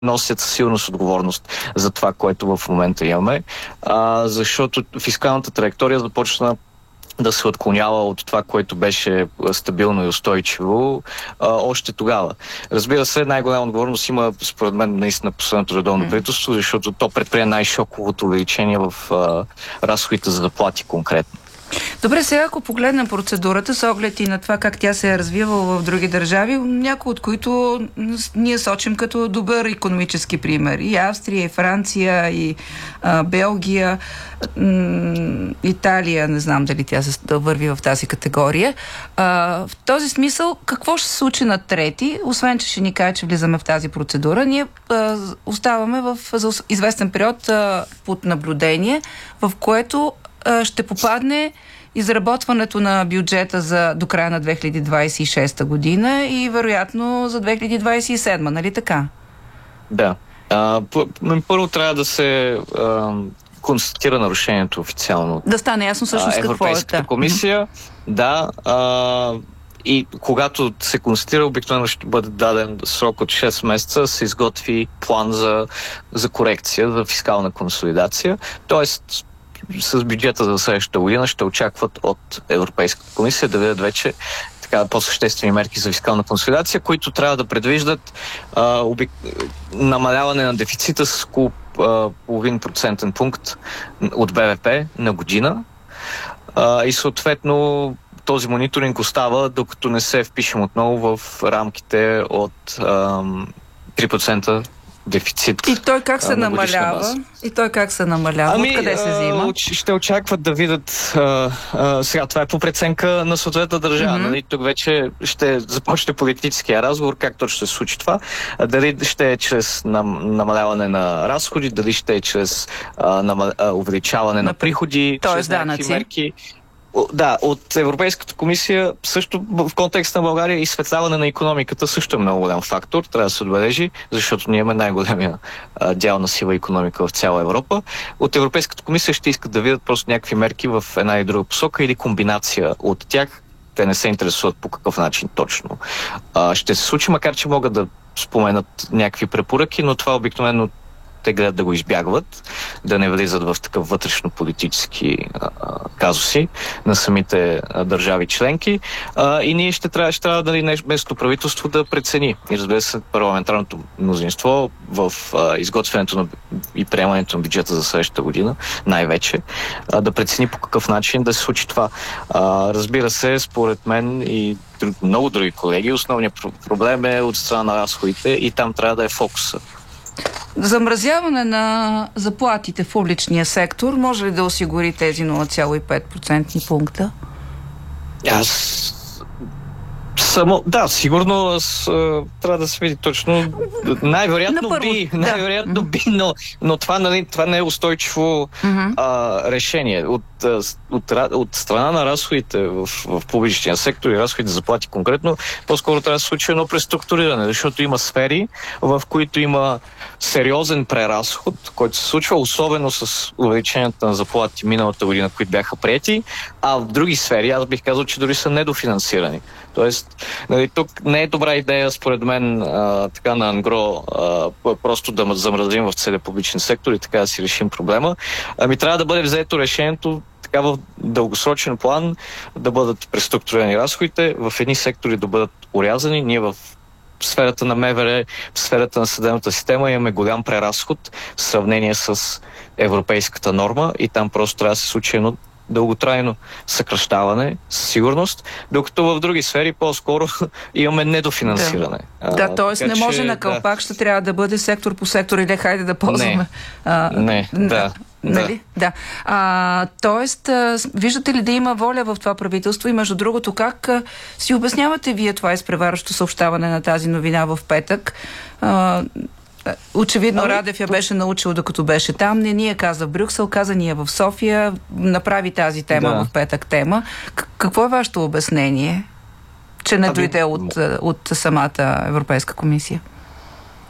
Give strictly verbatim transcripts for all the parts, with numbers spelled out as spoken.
носят със сигурност отговорност за това, което в момента имаме, а, защото фискалната траектория започна да се отклонява от това, което беше стабилно и устойчиво а, още тогава. Разбира се, най-голяма отговорност има, според мен, наистина последното редовно правителство, защото то предприе най-шоковото увеличение в а, разходите за заплати конкретно. Добре, сега ако погледнем процедурата с оглед и на това как тя се е развивала в други държави, някои от които ние сочим като добър икономически пример. И Австрия, и Франция, и а, Белгия, м- Италия, не знам дали тя се да върви в тази категория. А, в този смисъл, какво ще се случи на трети, освен че ще ни каже, че влизаме в тази процедура, ние а, оставаме в, за известен период а, под наблюдение, в което ще попадне изработването на бюджета за до края на две хиляди двадесет и шеста година и вероятно за две хиляди двадесет и седма, нали така? Да. А, първо трябва да се а, констатира нарушението официално. Да стане ясно всъщност какво е. Европейската комисия, да. А, и когато се констатира, обикновено ще бъде даден срок от шест месеца, се изготви план за, за корекция, за фискална консолидация. Тоест, с бюджета за следващата година ще очакват от Европейската комисия да видят вече така по-съществени мерки за фискална консолидация, които трябва да предвиждат а, обик... намаляване на дефицита с около половин процентен пункт от БВП на година. А, и съответно този мониторинг остава, докато не се впишем отново в рамките от а, три процента дефицит. И той как се намалява? И той как се намалява? Ами, Откъде се взима? А, ще очакват да видят а, а, сега това е по преценка на съответната държава. Mm-hmm. Нали? Тук вече ще започне политическия разговор, как точно ще се случи това. А, дали ще е чрез нам, намаляване на разходи, дали ще е чрез а, намал, а, увеличаване на, на приходи, чрез някакви мерки. Да, от Европейската комисия също в контекста на България изсветляване на икономиката също е много голям фактор, трябва да се отбележи, защото ние имаме най-големия а, дял на сива икономика в цяла Европа. От Европейската комисия ще искат да видят просто някакви мерки в една и друга посока или комбинация от тях. Те не се интересуват по какъв начин точно а, ще се случи, макар че могат да споменат някакви препоръки, но това обикновено те гледат да го избягват, да не влизат в такъв вътрешно-политически а, казуси на самите а, държави членки. А, и ние ще трябва, ще трябва да местното правителство да прецени. И разбира се, парламентарното мнозинство в а, изготвянето на, и приемането на бюджета за следващата година, най-вече, а, да прецени по какъв начин да се случи това. А, разбира се, според мен и много други колеги, основният проблем е от страна на разходите и там трябва да е фокуса. Замразяване на заплатите в публичния сектор може ли да осигури тези нула цяло и пет процентни пункта? Аз... Само, да, сигурно аз, а, трябва да се види точно. Най-вероятно първо, би, да. най-вероятно би, но, но това, нали, това не е устойчиво mm-hmm. а, решение. От, от, от страна на разходите в, в публичния сектор и разходите за заплати конкретно, по-скоро трябва да се случи едно преструктуриране, защото има сфери, в които има сериозен преразход, който се случва, особено с увеличението на заплати миналата година, които бяха приети, а в други сфери, аз бих казал, че дори са недофинансирани. Тоест, нали, тук не е добра идея, според мен, а, така на ангро, а, просто да замразим в целия публичен сектор и така да си решим проблема. Ами трябва да бъде взето решението така в дългосрочен план да бъдат преструктурирани разходите, в едни сектори да бъдат урязани. Ние в сферата на МВР, в сферата на съдебната система имаме голям преразход в сравнение с европейската норма и там просто трябва да се случи едно дълготрайно съкращаване, със сигурност, докато в други сфери по-скоро имаме недофинансиране. Да, да т.е. не може че, на кълпак, да. Ще трябва да бъде сектор по сектор или хайде да ползваме. Не, а, не да. да. Нали? Да. да. А, тоест, а, виждате ли да има воля в това правителство и между другото, как а, си обяснявате вие това изпреварващо съобщаване на тази новина в петък? А, Очевидно ами, Радев я беше научил докато беше там. Не ние каза в Брюксел, каза ние в София. Направи тази тема да. в петък тема. К- какво е вашето обяснение, че не ами, дойде от, от самата Европейска комисия?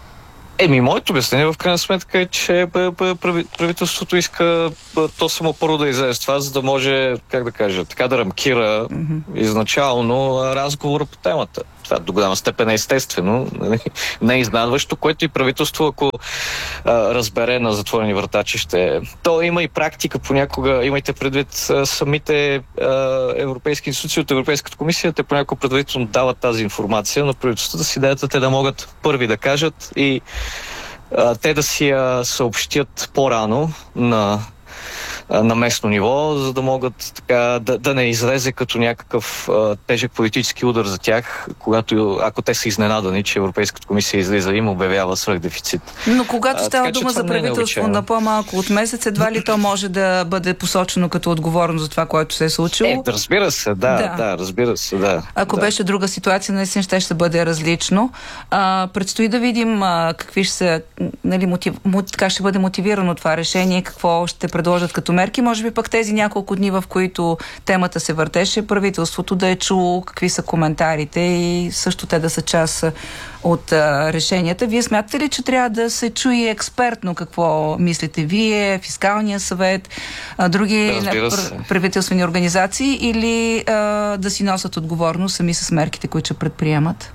Еми, моето обяснение в крайна сметка е, че правителството иска то само първо да излезе с това, за да може, как да кажа, така да рамкира mm-hmm. изначално разговора по темата. Това до голяма степен е естествено, не е изненадващо, което и правителство, ако а, разбере на затворени врата, че ще... То има и практика понякога, имайте предвид а, самите а, европейски институции от Европейската комисия, те понякога предварително дават тази информация на правителството, с идеята те да могат първи да кажат и а, те да си я съобщят по-рано на на местно ниво, за да могат така да, да не излезе като някакъв а, тежък политически удар за тях, когато, ако те са изненадани, че Европейската комисия излиза и им обявява свръхдефицит. Но когато става а, дума за правителство на по-малко от месец, едва ли то може да бъде посочено като отговорно за това, което се е случило? Е, разбира се, да, да, да разбира се, да. Ако да. беше друга ситуация, наистина ще, ще бъде различно. А, предстои да видим а, какви ще са, нали, мотив, как ще бъде мотивирано това решение, какво ще предложат като мерки. Може би пък тези няколко дни, в които темата се въртеше, правителството да е чуло какви са коментарите и също те да са част от а, решенията. Вие смятате ли, че трябва да се чуе експертно какво мислите вие, Фискалния съвет, а, други пр- правителствени организации или а, да си носят отговорност сами с мерките, които ще предприемат?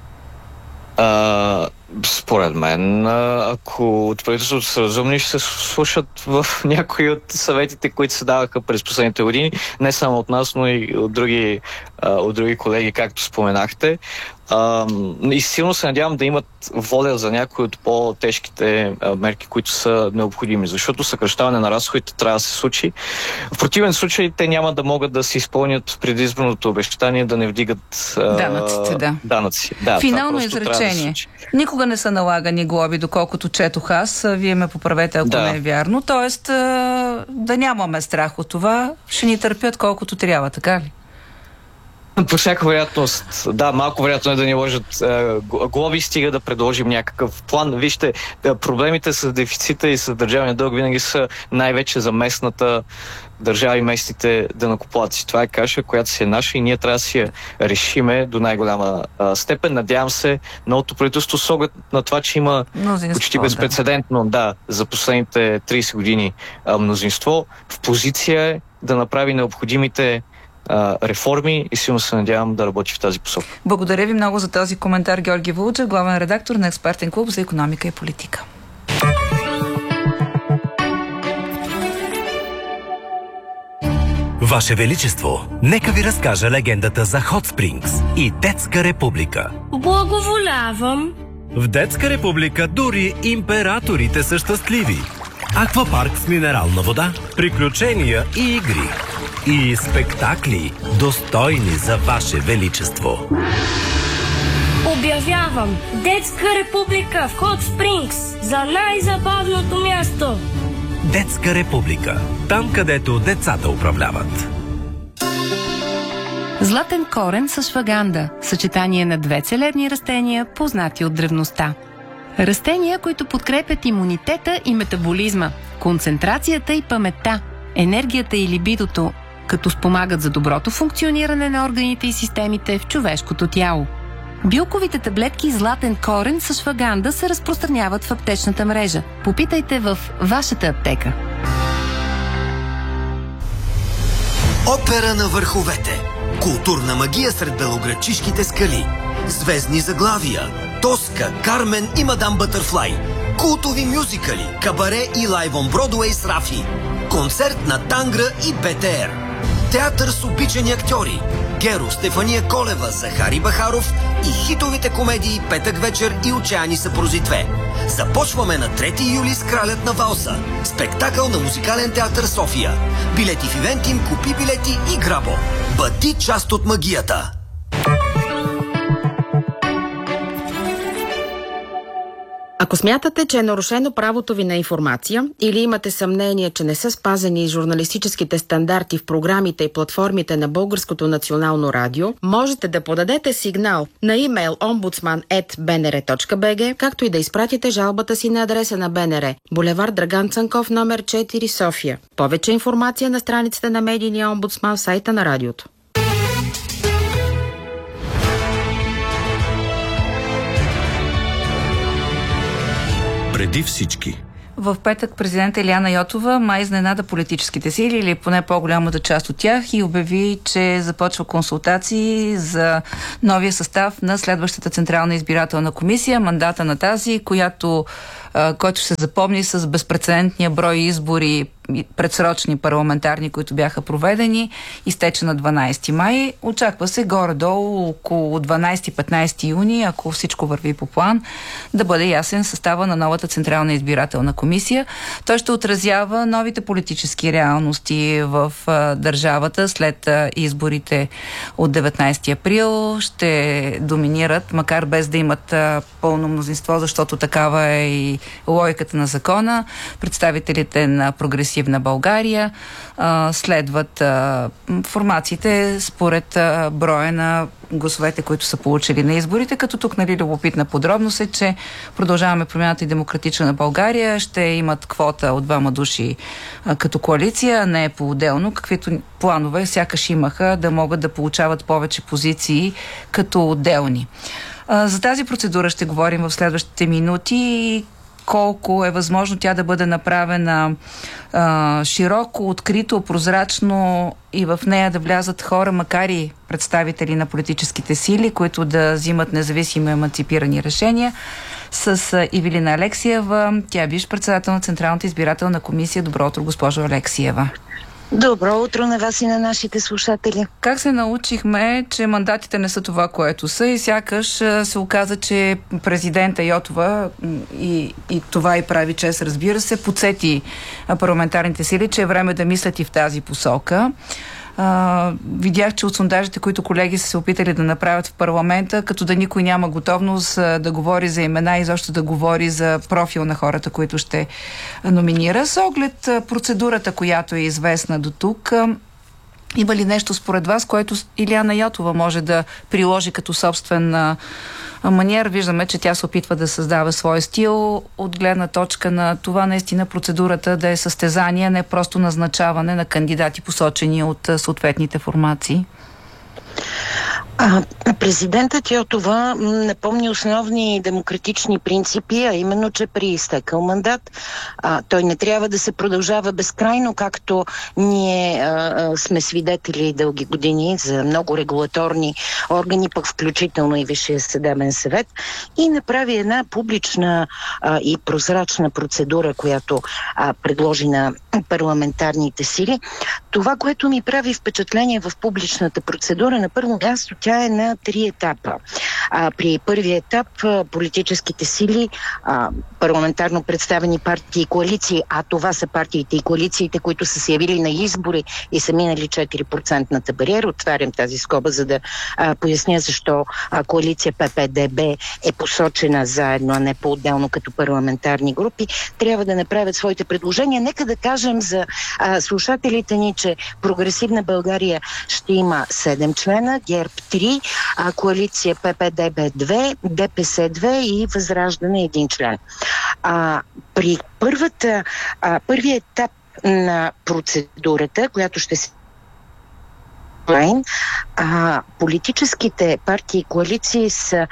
Uh, според мен, ако от правителството са разумни, ще се слушат в някои от съветите, които се даваха през последните години, не само от нас, но и от други, от други колеги, както споменахте. Uh, и силно се надявам да имат воля за някои от по-тежките uh, мерки, които са необходими, защото съкращаване на разходите трябва да се случи. В противен случай те няма да могат да се изпълнят предизборното обещание да не вдигат uh, данъците. Да. данъци. Да, финално изречение. Да, никога не са налагани глоби, доколкото четох аз. Вие ме поправете, ако да. не е вярно. Тоест uh, да нямаме страх от това. Ще ни търпят колкото трябва, така ли? По всяка вероятност, да, малко вероятно е да ни лъжат е, глоби, стига да предложим някакъв план. Вижте, проблемите с дефицита и с държавния дълг винаги са най-вече за местната държава и местните данъкоплатци. Това е каша, която си е наша и ние трябва да си я решиме до най-голяма а, степен. Надявам се, новото правителство с оглед на това, че има мнозинство, почти безпрецедентно, да. да, за последните трийсет години а, мнозинство, в позиция е да направи необходимите реформи и силно се надявам да работи в тази посока. Благодаря ви много за този коментар, Георги Вълчев, главен редактор на Експертен клуб за икономика и политика. Ваше Величество, нека ви разкажа легендата за Hot Springs и Детска република. Благоволявам. В Детска република дори императорите са щастливи. Аквапарк с минерална вода, приключения и игри. И спектакли, достойни за Ваше Величество. Обявявам Детска република в Hot Springs за най-забавното място. Детска република. Там, където децата управляват. Златен корен с шваганда. Съчетание на две целебни растения, познати от древността. Растения, които подкрепят имунитета и метаболизма, концентрацията и паметта, енергията и либидото, като спомагат за доброто функциониране на органите и системите в човешкото тяло. Билковите таблетки Златен корен с шваганда се разпространяват в аптечната мрежа. Попитайте в вашата аптека. Опера на върховете. Културна магия сред белоградчишките скали. Звездни заглавия. Тоска, Кармен и Мадам Бътърфлай. Култови мюзикали, кабаре и лайв он Бродуей с Рафи. Концерт на Тангра и БТР. Театър с обичани актьори. Геро, Стефания Колева, Захари Бахаров и хитовите комедии Петък вечер и Отчаяни съпрузи две. Започваме на трети юли с Кралят на валса. Спектакъл на Музикален театър София. Билети в Ивентим, купи билети и грабо. Бъди част от магията! Ако смятате, че е нарушено правото ви на информация или имате съмнение, че не са спазени журналистическите стандарти в програмите и платформите на Българското национално радио, можете да подадете сигнал на имейл омбудсман ет би ен ер точка би джи, както и да изпратите жалбата си на адреса на Б Н Р, булевард Драган Цанков, номер четири, София. Повече информация на страницата на медийния омбудсман в сайта на радиото. преди всички. В петък президент Илияна Йотова май изненада политическите сили, или поне по-голямата част от тях, и обяви, че започва консултации за новия състав на следващата Централна избирателна комисия, мандата на тази, която, който ще се запомни с безпрецедентния брой избори, предсрочни парламентарни, които бяха проведени, изтече на дванайсети май. Очаква се горе-долу около дванайсети-петнайсети юни, ако всичко върви по план, да бъде ясен състава на новата Централна избирателна комисия. Той ще отразява новите политически реалности в а, държавата след а, изборите от деветнайсети април. Ще доминират, макар без да имат а, пълно мнозинство, защото такава е и логиката на закона, представителите на прогресивната на България, а, следват а, формациите според а, броя на гласовете, които са получили на изборите, като тук, нали, любопитна подробност е, че Продължаваме промяната и Демократична България ще имат квота от двама души а, като коалиция, а не по-отделно, каквито планове сякаш имаха да могат да получават повече позиции като отделни. А, за тази процедура ще говорим в следващите минути. Колко е възможно тя да бъде направена а, широко, открито, прозрачно и в нея да влязат хора, макар и представители на политическите сили, които да взимат независими еманципирани решения. С а, Ивелина Алексиева, тя е бивш председател на Централната избирателна комисия. Добро утро, госпожо Алексиева. Добро утро на вас и на нашите слушатели. Как се научихме, че мандатите не са това, което са, и сякаш се оказа, че президента Йотова, и, и това и прави чест, разбира се, подсети парламентарните сили, че е време да мислят и в тази посока. Uh, видях, че от сондажите, които колеги са се опитали да направят в парламента, като да никой няма готовност uh, да говори за имена и защо да говори за профил на хората, които ще номинира. С оглед uh, процедурата, която е известна до тук, uh, има ли нещо според вас, което Илияна Йотова може да приложи като собствен uh, маниер? Виждаме, че тя се опитва да създава своя стил от гледна точка на това наистина процедурата да е състезание, не просто назначаване на кандидати, посочени от съответните формации. А, президентът Йотова напомни основни демократични принципи, а именно, че при изтекъл мандат а, той не трябва да се продължава безкрайно, както ние а, а, сме свидетели дълги години за много регулаторни органи, пък включително и Висшия съдебен съвет, и направи една публична а, и прозрачна процедура, която а, предложи на парламентарните сили. Това, което ми прави впечатление в публичната процедура, на първо място тя е на три етапа. А, при първия етап а, политическите сили, а, парламентарно представени партии и коалиции, а това са партиите и коалициите, които са се явили на избори и са минали четири процентната бариера. Отварям тази скоба, за да а, поясня защо а, коалиция П П Д Б е посочена заедно, а не по-отделно като парламентарни групи. Трябва да направят своите предложения. Нека да кажем за а, слушателите ни, че Прогресивна България ще има седем члена, ГЕРБ три, а коалиция П П Д Б две, Д П С две и Възраждане един член. А, при първата, а, първият етап на процедурата, която ще се а, политическите партии и коалиции са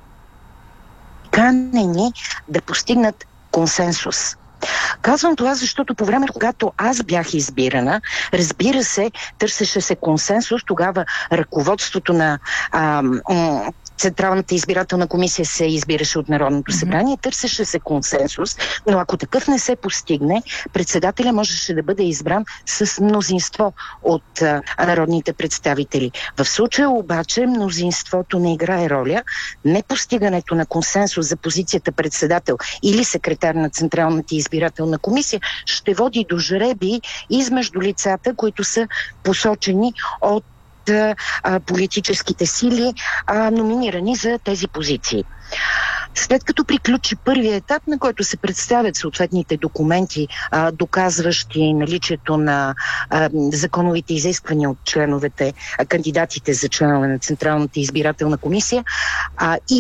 канени да постигнат консенсус. Казвам това, защото по време, когато аз бях избирана, разбира се, търсеше се консенсус. Тогава ръководството на а, м- Централната избирателна комисия се избираше от Народното събрание, mm-hmm. търсеше се консенсус, но ако такъв не се постигне, председателя можеше да бъде избран с мнозинство от а, народните представители. В случая обаче мнозинството не играе роля. Непостигането на консенсус за позицията председател или секретар на Централната избирателна комисия ще води до жреби измежду лицата, които са посочени от а, политическите сили, а, номинирани за тези позиции. След като приключи първия етап, на който се представят съответните документи, а, доказващи наличието на а, законовите изисквания от членовете, а, кандидатите за членове на Централната избирателна комисия, а, и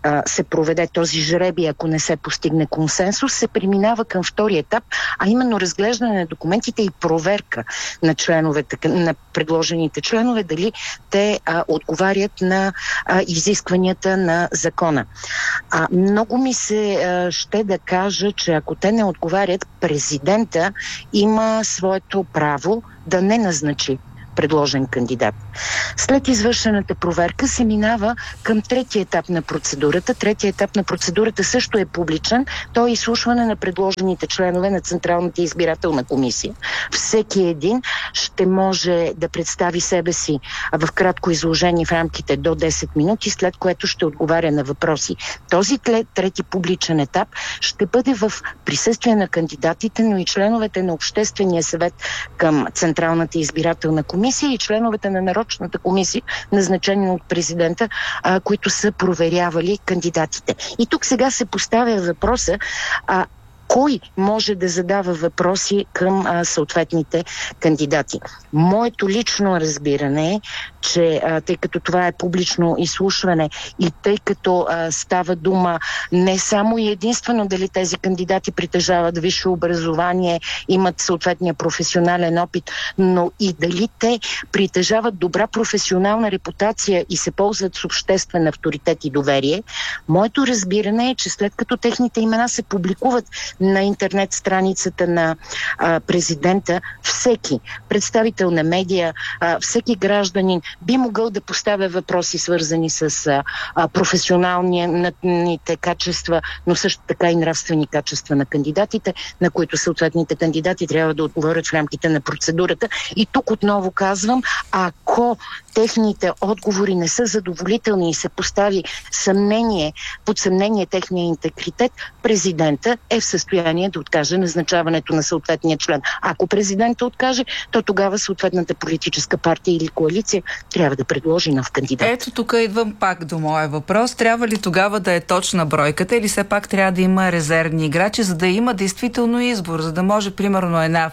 а, се проведе този жребий, ако не се постигне консенсус, се преминава към втори етап, а именно разглеждане на документите и проверка на членовете, на предложените членове, дали те а, отговарят на а, изискванията на закона. А, много ми се а, ще да кажа, че ако те не отговарят, президента има своето право да не назначи предложен кандидат. След извършената проверка се минава към третия етап на процедурата. Третия етап на процедурата също е публичен. То е изслушване на предложените членове на Централната избирателна комисия. Всеки един ще може да представи себе си в кратко изложение в рамките до десет минути, след което ще отговаря на въпроси. Този трети публичен етап ще бъде в присъствие на кандидатите, но и членовете на Обществения съвет към Централната избирателна комисия и членовете на нарочната комисия, назначени от президента, а, които са проверявали кандидатите. И тук сега се поставя въпроса а, кой може да задава въпроси към а, съответните кандидати. Моето лично разбиране е, че а, тъй като това е публично изслушване и тъй като а, става дума не само и единствено дали тези кандидати притежават висше образование, имат съответния професионален опит, но и дали те притежават добра професионална репутация и се ползват с обществен авторитет и доверие, моето разбиране е, че след като техните имена се публикуват на интернет страницата на а, президента, всеки представител на медия, а, всеки гражданин би могъл да поставя въпроси, свързани с а, а, професионалните качества, но също така и нравствени качества на кандидатите, на които съответните кандидати трябва да отговорят в рамките на процедурата. И тук отново казвам, ако техните отговори не са задоволителни и се постави съмнение, под съмнение техния интегритет, президента е в състояние да откаже назначаването на съответния член. Ако президента откаже, то тогава съответната политическа партия или коалиция трябва да предложи нов кандидат. Ето тук идвам пак до моя въпрос. Трябва ли тогава да е точна бройката или все пак трябва да има резервни играчи, за да има действително избор, за да може примерно една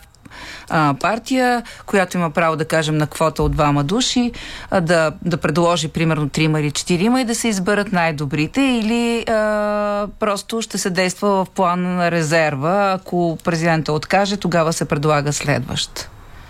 а, партия, която има право да кажем на квота от двама души, а, да, да предложи примерно трима или четирима и да се изберат най-добрите, или а, просто ще се действа в план на резерва. Ако президента откаже, тогава се предлага следващ.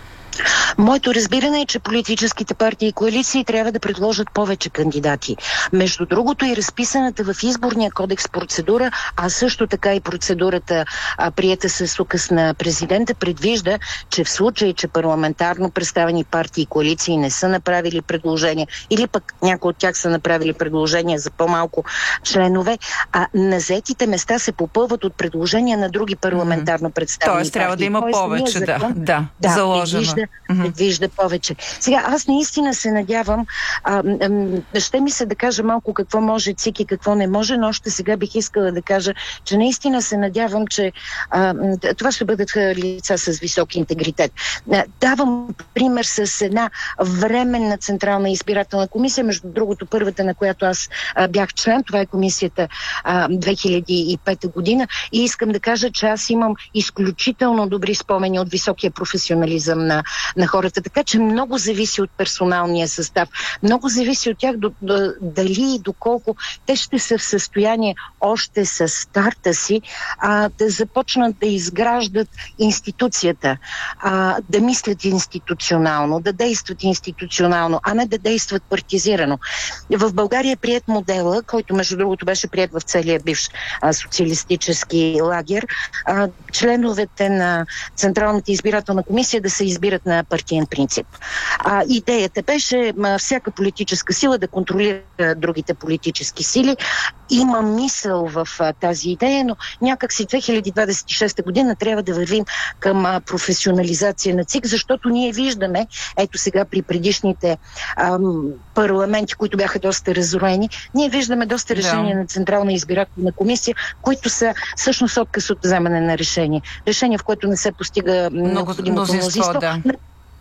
Моето разбиране е, че политическите партии и коалиции трябва да предложат повече кандидати. Между другото и разписаната в изборния кодекс процедура, а също така и процедурата, а, приета с указ на президента, предвижда, че в случай, че парламентарно представени партии и коалиции не са направили предложения или пък някои от тях са направили предложения за по-малко членове, а назетите места се попълват от предложения на други парламентарно представени Тоест, партии. трябва да има Тоест, повече, закон, да, да, да, заложено. Предвижда, предвижда повече. Сега, аз наистина се надявам, а, а, ще ми се да кажа малко какво може ЦИК и какво не може, но още сега бих искала да кажа, че наистина се надявам, че а, това ще бъдат лица с висок интегритет. А, давам пример с една временна Централна избирателна комисия, между другото първата, на която аз а, бях член, това е комисията а, две хиляди и пета година, и искам да кажа, че аз имам изключително добри спомени от високия професионализъм на, на хората, така че много зависи от персоналния състав, много зависи от тях до, до, дали и доколко те ще са в състояние още с старта си а, да започнат да изграждат институцията, а, да мислят институционално, да действат институционално, а не да действат партизирано. В България е приет модела, който между другото беше приет в целия бивш а, социалистически лагер, а, членовете на Централната избирателна комисия да се избират на партиен принцип. А, идеята беше а, всяка политическа сила да контролира другите политически сили. Има мисъл в а, тази идея, но някак си две хиляди двадесет и шеста година трябва да вървим към а, професионализация на ЦИК, защото ние виждаме, ето сега при предишните а, парламенти, които бяха доста разроени, ние виждаме доста решения да. на Централна избирателна комисия, които са всъщност отказ от вземане на решение. Решение, в което не се постига необходимото мнозинство. Да.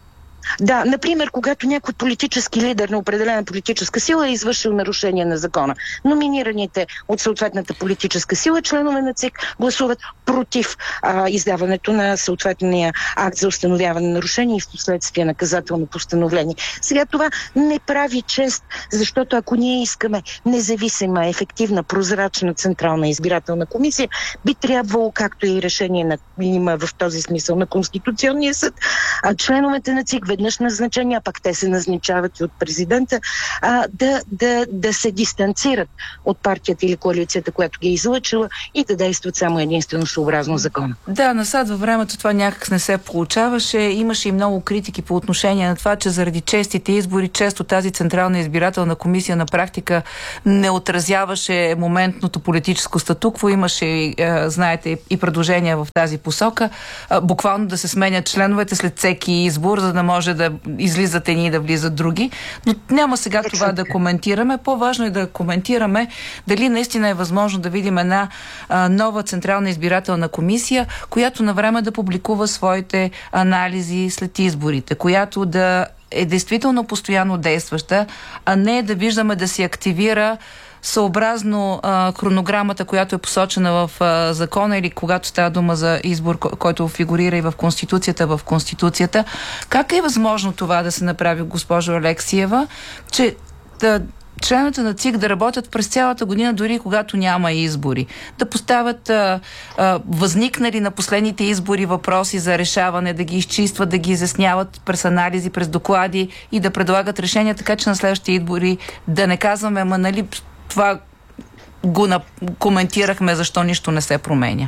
Да, например, когато някой политически лидер на определена политическа сила е извършил нарушение на закона. Номинираните от съответната политическа сила членове на ЦИК гласуват против а, издаването на съответния акт за установяване на нарушение и в последствие наказателно постановление. Сега това не прави чест, защото ако ние искаме независима, ефективна, прозрачна Централна избирателна комисия, би трябвало, както и решение на, има в този смисъл на Конституционния съд, а членовете на ЦИК веднъж назначения, а пак те се назначават и от президента, а, да, да, да се дистанцират от партията или коалицията, която ги е излъчила и да действат само единствено съобразно закона. Да, назад във времето това някак не се получаваше. Имаше и много критики по отношение на това, че заради честите избори, често тази Централна избирателна комисия на практика не отразяваше моментното политическо статукво. Имаше, знаете, и предложения в тази посока. Буквално да се сменят членовете след всеки избор, за да може да излизат едни и да влизат други. Но няма сега това да коментираме. По-важно е да коментираме дали наистина е възможно да видим една а, нова Централна избирателна комисия, която на време да публикува своите анализи след изборите, която да е действително постоянно действаща, а не да виждаме да се активира съобразно а, хронограмата, която е посочена в а, закона или когато става дума за избор, който фигурира и в Конституцията, в Конституцията. Как е възможно това да се направи, госпожо Алексиева, че да, членовете на ЦИК да работят през цялата година, дори когато няма избори? Да поставят а, а, възникнали на последните избори въпроси за решаване, да ги изчистват, да ги изясняват през анализи, през доклади и да предлагат решения, така че на следващите избори да не казваме, ама нали това го на... коментирахме, защо нищо не се променя.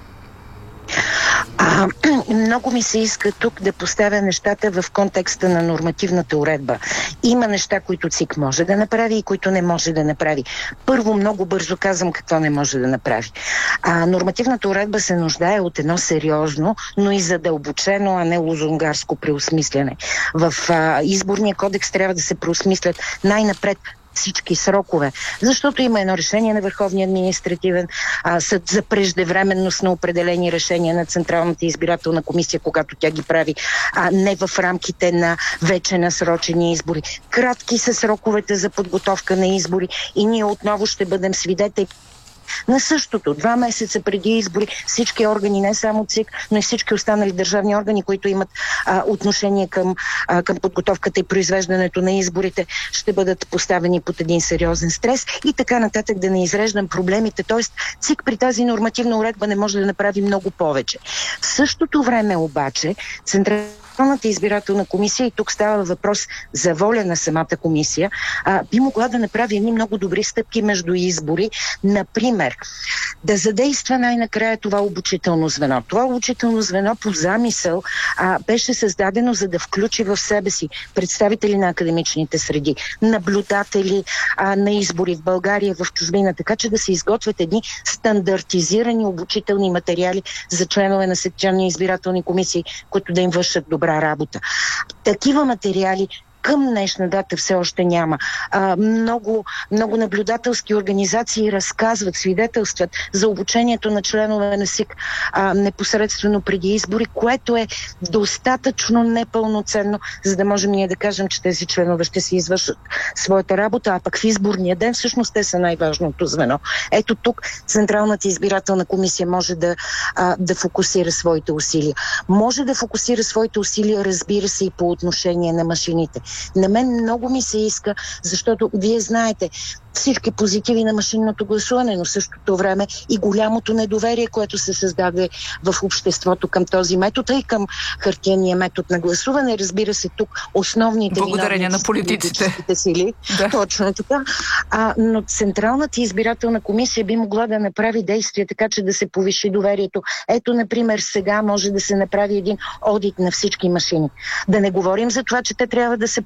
А, много ми се иска тук да поставя нещата в контекста на нормативната уредба. Има неща, които ЦИК може да направи и които не може да направи. Първо, много бързо казвам какво не може да направи. А, нормативната уредба се нуждае от едно сериозно, но и задълбочено, а не лозунгарско преосмисляне. В а, изборния кодекс трябва да се преосмислят най-напред всички срокове, защото има едно решение на Върховния административен а, съд за преждевременност на определени решения на Централната избирателна комисия, когато тя ги прави а, не в рамките на вече насрочени избори. Кратки са сроковете за подготовка на избори и ние отново ще бъдем свидетели на същото. Два месеца преди избори всички органи, не само ЦИК, но и всички останали държавни органи, които имат а, отношение към, а, към подготовката и произвеждането на изборите, ще бъдат поставени под един сериозен стрес и така нататък, да не изреждам проблемите. Тоест ЦИК при тази нормативна уредба не може да направи много повече. В същото време обаче Централната избирателна комисия, и тук става въпрос за воля на самата комисия, а, би могла да направи едни много добри стъпки между избори. Например, да задейства най-накрая това обучително звено. Това обучително звено по замисъл а, беше създадено, за да включи в себе си представители на академичните среди, наблюдатели а, на избори в България, в чужбина, така че да се изготвят едни стандартизирани обучителни материали за членове на секционни избирателни комисии, които да им вършат добра работа. Такива материали към днешна дата все още няма. А, много, много наблюдателски организации разказват, свидетелстват за обучението на членове на СИК а, непосредствено преди избори, което е достатъчно непълноценно, за да можем ние да кажем, че тези членове ще си извършат своята работа, а пък в изборния ден всъщност те са най-важното звено. Ето тук Централната избирателна комисия може да, а, да фокусира своите усилия. Може да фокусира своите усилия, разбира се, и по отношение на машините. На мен много ми се иска, защото вие знаете всички позитиви на машинното гласуване, но в същото време и голямото недоверие, което се създаде в обществото към този метод и към хартиения метод на гласуване. Разбира се, тук основните благодарение на политиците сили. Да. Точно така. А, но Централната избирателна комисия би могла да направи действия така, че да се повиши доверието. Ето, например, сега може да се направи един одит на всички машини. Да не говорим за това, че те трябва да се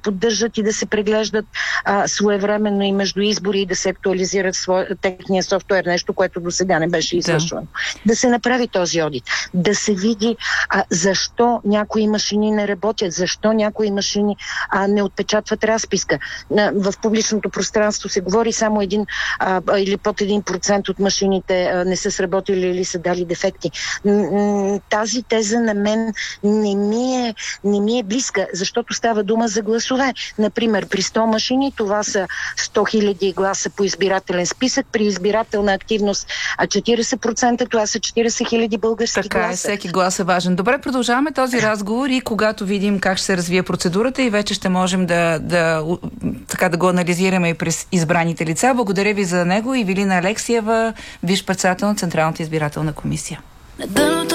поддържат и да се преглеждат а, своевременно и между избори и да се актуализират своя, техния софтуер, нещо, което до сега не беше извършвано. Да. да се направи този одит, да се види а, защо някои машини не работят, защо някои машини а, не отпечатват разписка. А, в публичното пространство се говори само един а, или под един процент от машините а, не са сработили или са дали дефекти. Тази теза на мен не ми е, не ми е близка, защото става дума за гласове. Например, при сто машини това са сто хиляди гласа по избирателен списък, при избирателна активност а четирийсет процента това са четирийсет хиляди български така гласа. Така е, всеки глас е важен. Добре, продължаваме този разговор и когато видим как ще се развие процедурата и вече ще можем да, да, така, да го анализираме и през избраните лица. Благодаря ви за него. Ивилина Алексиева, висш председател на Централната избирателна комисия.